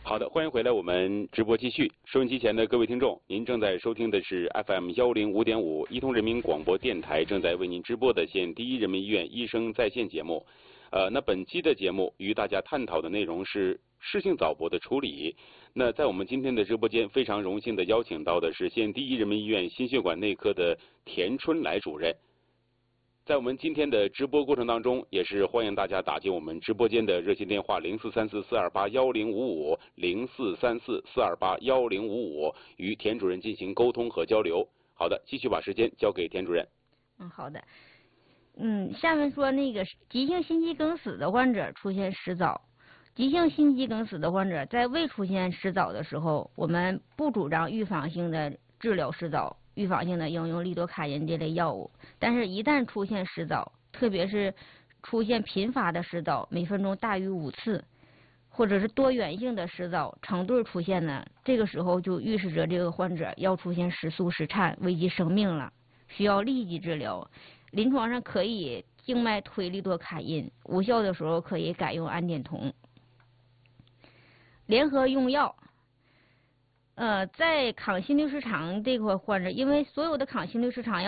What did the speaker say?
好的，欢迎回来，我们直播继续。收音机前的各位听众，您正在收听的是 FM105.5一通人民广播电台正在为您直播的县第一人民医院医生在线节目。那本期的节目与大家探讨的内容是室性早搏的处理。那在我们今天的直播间，非常荣幸的邀请到的是县第一人民医院心血管内科的田春来主任。在我们今天的直播过程当中，也是欢迎大家打进我们直播间的热线电话0434-428-1055 0434-428-1055，与田主任进行沟通和交流。好的，继续把时间交给田主任。 好的。下面说那个急性心肌梗死的患者出现失早。急性心肌梗死的患者在未出现失早的时候，我们不主张预防性的治疗失早，预防性的应用利多卡因这类药物。但是一旦出现失早，特别是出现频发的失早，每分钟大于5次，或者是多源性的失早成对出现呢，这个时候就预示着这个患者要出现失速失颤，危及生命了，需要立即治疗。临床上可以静脉推利多卡因，无效的时候可以改用氨碘酮。联合用药，在抗心律失常这块患者，因为所有的抗心律失常药